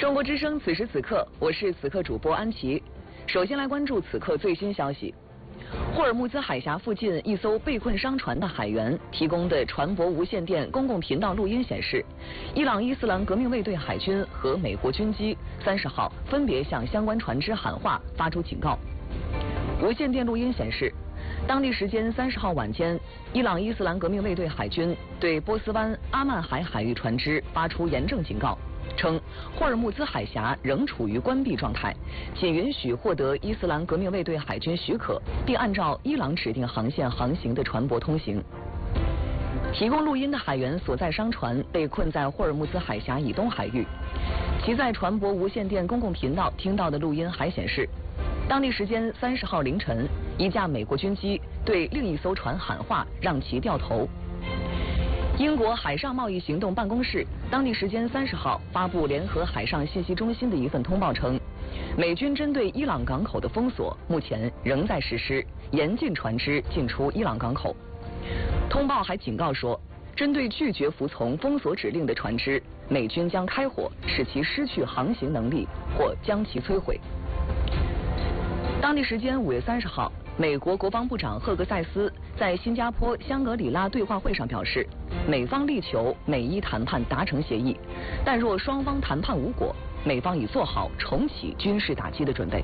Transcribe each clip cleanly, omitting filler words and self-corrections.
中国之声，此时此刻，我是此刻主播安琪。首先来关注此刻最新消息。霍尔木兹海峡附近一艘被困商船的海员提供的船舶无线电公共频道录音显示，伊朗伊斯兰革命卫队海军和美国军机30号分别向相关船只喊话，发出警告。无线电录音显示，当地时间30号晚间，伊朗伊斯兰革命卫队海军对波斯湾阿曼海海域船只发出严正警告，称霍尔木兹海峡仍处于关闭状态，仅允许获得伊斯兰革命卫队海军许可并按照伊朗指定航线航行的船舶通行。提供录音的海员所在商船被困在霍尔木兹海峡以东海域，其在船舶无线电公共频道听到的录音还显示，当地时间30号凌晨，一架美国军机对另一艘船喊话，让其掉头。英国海上贸易行动办公室当地时间30号发布联合海上信息中心的一份通报称，美军针对伊朗港口的封锁目前仍在实施，严禁船只进出伊朗港口。通报还警告说，针对拒绝服从封锁指令的船只，美军将开火使其失去航行能力或将其摧毁。当地时间5月30号，美国国防部长赫格塞斯在新加坡香格里拉对话会上表示，美方力求美伊谈判达成协议，但若双方谈判无果，美方已做好重启军事打击的准备。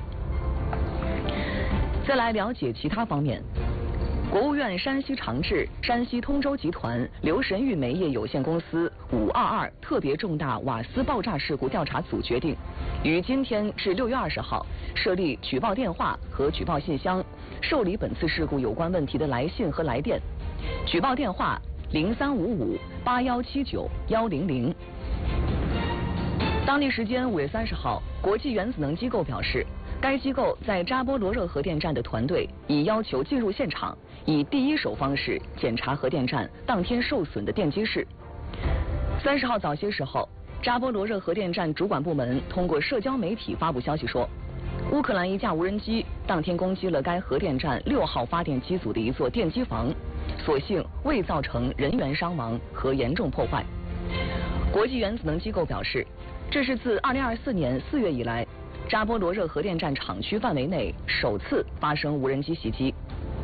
再来了解其他方面。国务院山西长治山西通州集团刘神玉煤业有限公司522特别重大瓦斯爆炸事故调查组决定，于今天至6月20号设立举报电话和举报信箱，受理本次事故有关问题的来信和来电。举报电话03558179-100。当地时间5月30号，国际原子能机构表示，该机构在扎波罗热核电站的团队已要求进入现场，以第一手方式检查核电站当天受损的电机室。30号早些时候，扎波罗热核电站主管部门通过社交媒体发布消息说，乌克兰一架无人机当天攻击了该核电站6号发电机组的一座电机房，所幸未造成人员伤亡和严重破坏。国际原子能机构表示，这是自2024年4月以来，扎波罗热核电站厂区范围内首次发生无人机袭击。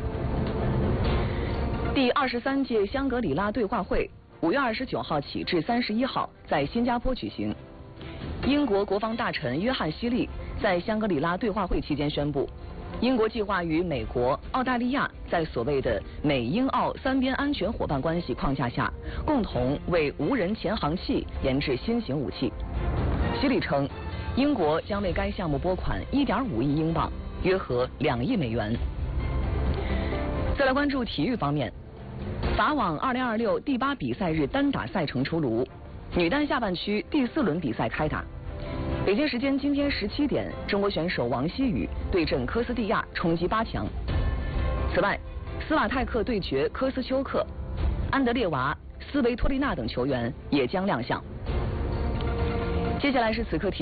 第23届香格里拉对话会5月29号起至31号在新加坡举行。英国国防大臣约翰希利在香格里拉对话会期间宣布，英国计划与美国、澳大利亚在所谓的美英澳三边安全伙伴关系框架下，共同为无人潜航器研制新型武器。希利称，英国将为该项目拨款1.5亿英镑，约合2亿美元。再来关注体育方面，法网2026第8比赛日单打赛程出炉，女单下半区第4轮比赛开打。北京时间今天17点，中国选手王曦雨对阵科斯蒂亚，冲击8强。此外，斯瓦泰克对决科斯丘克，安德烈娃、斯维托利娜等球员也将亮相。接下来是此刻体